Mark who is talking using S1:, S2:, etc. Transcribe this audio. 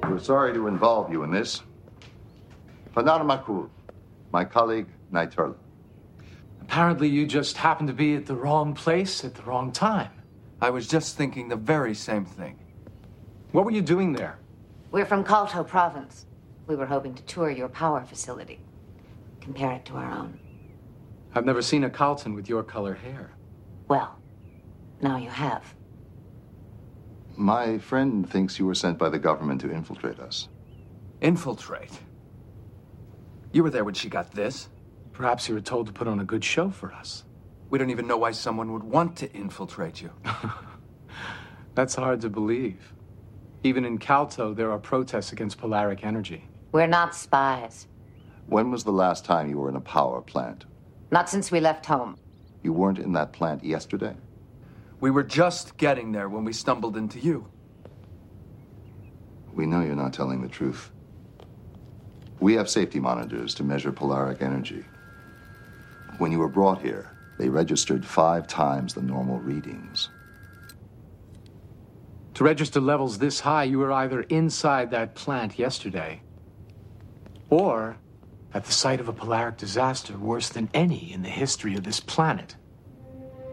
S1: We're sorry to involve you in this. Panara Makul, my colleague, Naiturla.
S2: Apparently you just happened to be at the wrong place at the wrong time.
S3: I was just thinking the very same thing.
S2: What were you doing there?
S4: We're from Kalto province. We were hoping to tour your power facility. Compare it to our own.
S2: I've never seen a Kalton with your color hair.
S4: Well, now you have.
S1: My friend thinks you were sent by the government to infiltrate us.
S3: Infiltrate? You were there when she got this?
S2: Perhaps you were told to put on a good show for us.
S3: We don't even know why someone would want to infiltrate you.
S2: That's hard to believe. Even in Kalto, there are protests against polaric energy.
S4: We're not spies.
S1: When was the last time you were in a power plant?
S4: Not since we left home.
S1: You weren't in that plant yesterday?
S3: We were just getting there when we stumbled into you.
S1: We know you're not telling the truth. We have safety monitors to measure polaric energy. When you were brought here, they registered 5 times the normal readings.
S2: To register levels this high, you were either inside that plant yesterday, or at the site of a polaric disaster worse than any in the history of this planet.